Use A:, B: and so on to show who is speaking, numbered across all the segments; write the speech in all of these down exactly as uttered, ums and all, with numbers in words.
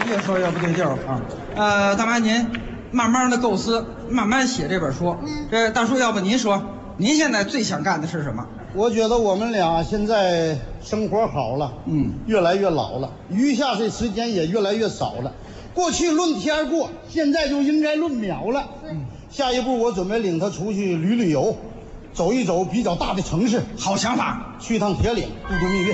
A: 越说越不对劲儿啊。呃，大妈您慢慢的构思，慢慢写这本书。嗯，这大叔，要不您说，您现在最想干的是什么？
B: 我觉得我们俩现在生活好了，嗯，越来越老了，余下这时间也越来越少了。过去论天过，现在就应该论秒了。嗯，下一步我准备领他出去旅旅游，走一走比较大的城市。
A: 好想法，
B: 去趟铁岭，度度蜜月。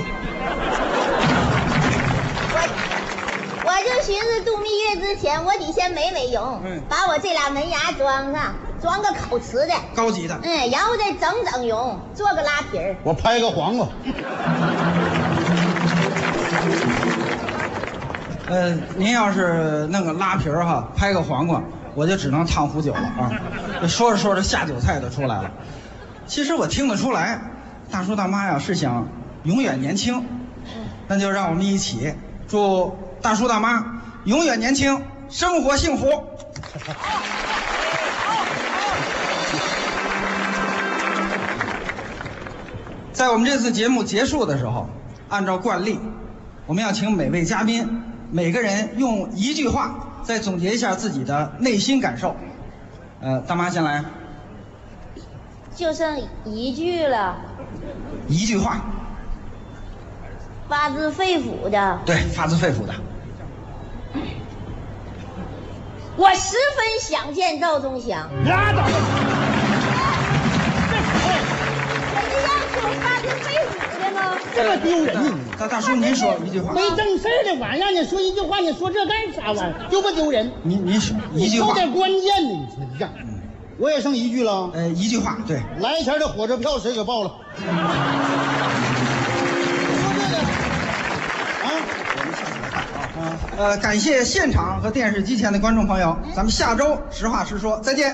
C: 我就寻思度蜜月之前，我得先美美容，嗯，把我这俩门牙装上，装个口瓷的，
A: 高级的，
C: 嗯，然后再整整容，做个拉皮儿。
B: 我拍个黄瓜。
A: 呃，您要是弄个拉皮儿哈，拍个黄瓜，我就只能烫壶酒了啊。说着说着，下酒菜就出来了。其实我听得出来，大叔大妈呀是想永远年轻，那就让我们一起祝大叔大妈永远年轻，生活幸福。在我们这次节目结束的时候，按照惯例，我们要请每位嘉宾每个人用一句话再总结一下自己的内心感受。呃，大妈先来。
C: 就剩一句了。
A: 一句话。
C: 发自肺腑的。
A: 对，发自肺腑的。
C: 我十分想见赵忠祥。
B: 拉倒吧！
C: 我这要求发自肺腑的吗？
B: 这么丢人呢！
A: 大大叔，您说一句话。
B: 没正事的晚让你说一句话，你说这干啥玩意儿？丢不丢人？
A: 您您说一句话。
B: 有点关键呢，你说一样。嗯，我也剩一句了。
A: 呃，一句话，对。
B: 来钱的火车票谁给报了？
A: 呃，感谢现场和电视机前的观众朋友，咱们下周实话实说，再见。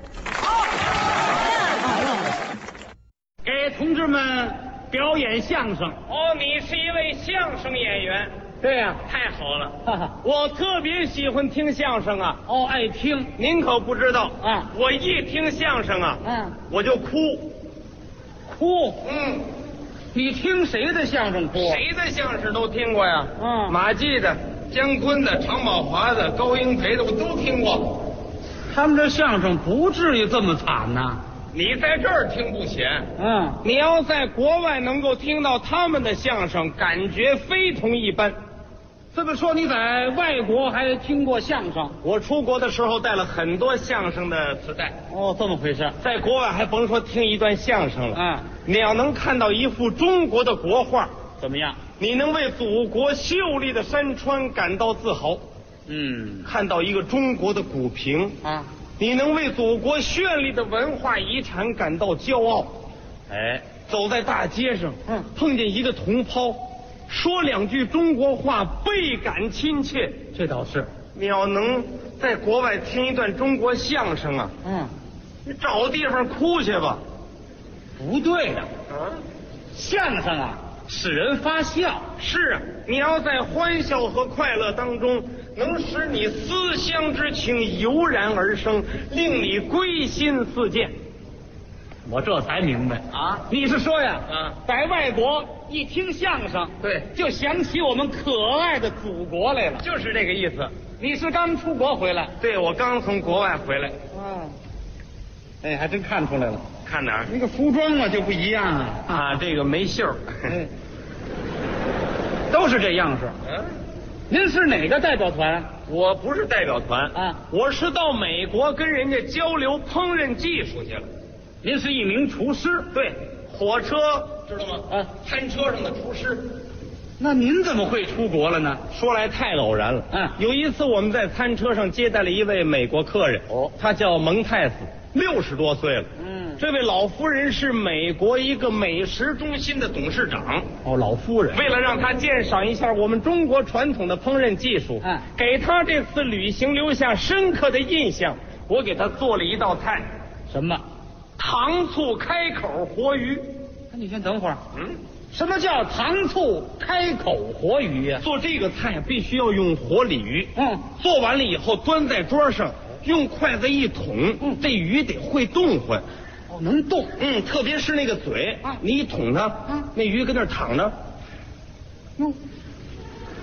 D: 给同志们表演相声。
E: 哦，你是一位相声演员。
D: 对呀、啊，
E: 太好了，
D: 哈哈，
E: 我特别喜欢听相声啊。
D: 哦，爱听。
E: 您可不知道
D: 啊，
E: 我一听相声啊，
D: 嗯，
E: 我就哭，
D: 哭。
E: 嗯，
D: 你听谁的相声哭？
E: 谁的相声都听过呀。
D: 嗯，
E: 马季的、姜昆的、常宝华的、高英培的，我都听过。
D: 他们这相声不至于这么惨呐。
E: 你在这儿听不显，
D: 嗯，
E: 你要在国外能够听到他们的相声，感觉非同一般。
D: 这么说，你在外国还听过相声？
E: 我出国的时候带了很多相声的磁带。
D: 哦，这么回事。
E: 在国外还甭说听一段相声了，
D: 嗯，
E: 你要能看到一幅中国的国画，
D: 怎么样？
E: 你能为祖国秀丽的山川感到自豪。
D: 嗯，
E: 看到一个中国的古屏
D: 啊，
E: 你能为祖国绚丽的文化遗产感到骄傲。
D: 哎，
E: 走在大街上，
D: 嗯，
E: 碰见一个同胞，说两句中国话，倍感亲切。
D: 这倒是。
E: 你要能在国外听一段中国相声啊，
D: 嗯，
E: 你找个地方哭去吧。
D: 不对呀、
E: 啊，
D: 相声啊，使人发笑。
E: 是啊，你要在欢笑和快乐当中，能使你思乡之情油然而生，令你归心似箭。
D: 我这才明白啊！你是说呀，
E: 啊，
D: 在外国一听相声，
E: 对，
D: 就想起我们可爱的祖国来了，
E: 就是这个意思。
D: 你是刚出国回来？
E: 对，我刚从国外回来。
D: 嗯，哎，还真看出来了。
E: 看哪儿？
D: 那个服装嘛就不一样啊，
E: 啊，这个没袖儿。
D: 哎，都是这样式。
E: 嗯，
D: 您是哪个代表团？
E: 我不是代表团
D: 啊，
E: 我是到美国跟人家交流烹饪技术去了。
D: 您是一名厨师？
E: 对，火车知道吗？
D: 啊，
E: 餐车上的厨师。
D: 那您怎么会出国了呢？
E: 说来太偶然了。
D: 嗯，
E: 有一次我们在餐车上接待了一位美国客人，
D: 哦，
E: 他叫蒙泰斯，六十多岁了。
D: 嗯，
E: 这位老夫人是美国一个美食中心的董事长。
D: 哦，老夫人。
E: 为了让他鉴赏一下我们中国传统的烹饪技术，
D: 嗯，
E: 给他这次旅行留下深刻的印象，我给他做了一道菜。
D: 什么？
E: 糖醋开口活鱼。
D: 那你先等会儿。
E: 嗯，
D: 什么叫糖醋开口活鱼呀、啊？
E: 做这个菜必须要用活鲤鱼。
D: 嗯，
E: 做完了以后端在桌上，用筷子一捅，嗯，这鱼得会动唤。
D: 哦，能动。
E: 嗯，特别是那个嘴，啊，你一捅它，啊，那鱼跟那儿躺着。
D: 哟，